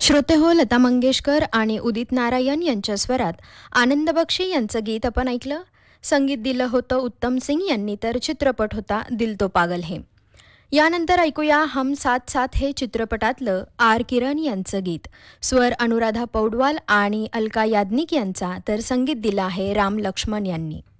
श्रोतेहो, लता मंगेशकर आणि उदित नारायण यांच्या स्वरात आनंद बक्षी यांचं गीत आपण ऐकलं. संगीत दिलं होतं उत्तम सिंग यांनी, तर चित्रपट होता दिल तो पागल है. यानंतर ऐकूया हम साथ साथ हे चित्रपटातलं आर किरण यांचं गीत. स्वर अनुराधा पौडवाल आणि अलका याज्ञिक यांचा, तर संगीत दिलं आहे राम लक्ष्मण यांनी.